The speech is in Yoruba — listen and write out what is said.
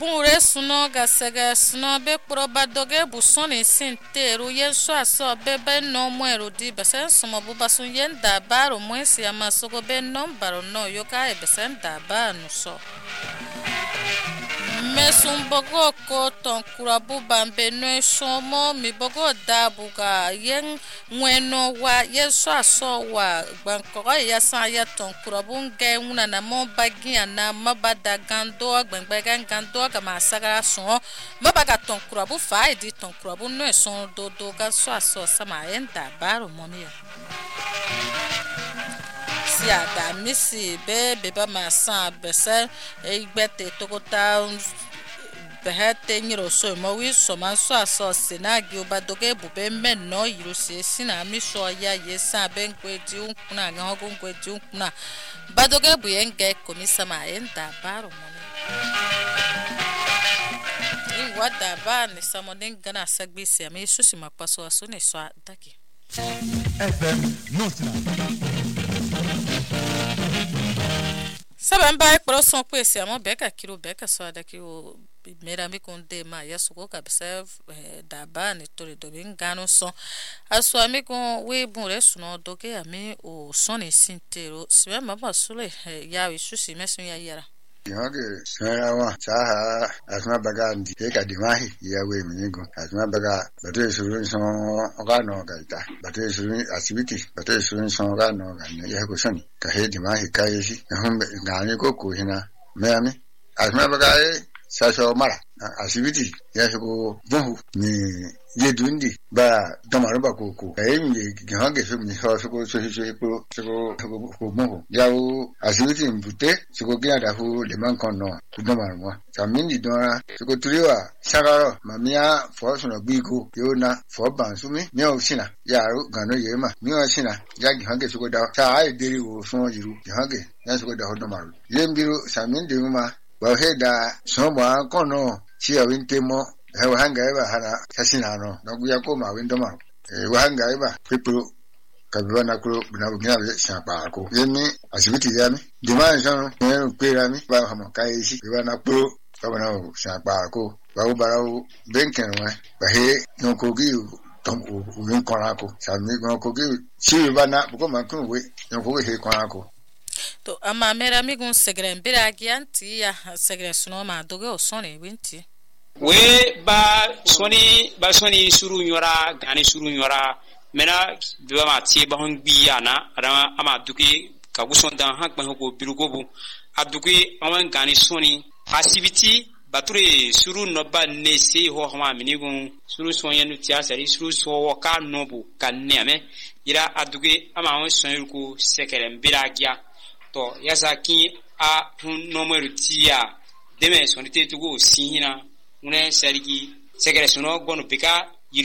Bure suno gasega suno be proba doge busoni sinteru yeso aso bebe no muero di besen sumo bubasun yen da baro mwesi amasogo be no baro no yoka e besen da ba nuso. Mesum bogo ko ton kurabu bambe no shomo mi bogo dabuga yen mweno wa yeso aso wa bankoga yasa ya ton kurabu nge una na mo bagi na mabada gando gbengbega gando ga masagara so mabaga ton kurabu fa edi ton kurabu no son dodo ga so aso sama enda baro momia si ada misi beba masa bese igbete tokota behete nyiro so mo wi so man so aso sinagi obadoge bube menno yirusi sina mi so ya yesa benkwedi unkuna nga hogo nkwedi unkuna badoge buyenge komisa ma enda baro momi wada ba ni samodin gana sagbisi ami susi makpaso aso ne so daki FM Notna Saben ba ekpro son kwesi amo beka kiro beka so daki o mera mi konde ma yasuko kabisa daba ni tore do bingano son aso ami kon we bunre suno doge ami o son sintero sibe mama sule ya wi susi mesun ya yara Yoge sarawa saha asma baga ndi eka dimahi ya we minigo asma baga bate surun son ogano gaita bate surun asibiti bate surun son ogano ganya ya ko soni ka he dimahi kayeshi humbe ngani ko ko hina meami asma baga saso mara asibiti ya ko bohu ni yedundi ba domaro ba koko ayemi gihange so mi so ko mo yawo asibiti mbute so gina da hu le man kon no domaro mo samindi dora so ko turiwa sagaro mamia fo so no bigo yona fo bansumi mi o sina yaro gano yema mi o sina ya gihange so da sa ai deri wo so yiru gihange ya so da hu domaro yembiru samindi ma ba heda so ba kono si awintemo wahanga eba hana kasina no naguya koma windoma wahanga eba people kabana kuro binabunya shapa ko yemi asibiti yami demand so no kwera mi ba hamo kai si bana kuro kabana shapa ko ba ubarawo benken wa ba he no kogi tom uyin konako sami no kogi si bana buko makun we no kogi he konako to ama mera migun segren biragianti ya segren suno ma doge osone winti we ba soni suru nyora gani suru nyora mena biwa ma tie ba hon biyana ara ama duki ka guson dan hak ba ko birugobu aduki awan gani soni asibiti bature suru no ba ne se ho hama minigun suru sonya nu tia sari suru so ka nobu kanne ira aduki ama on son ko sekeren biragia to yasa kin a nomeru tia deme sonite tugo sihina une serigi segere suno gonu pika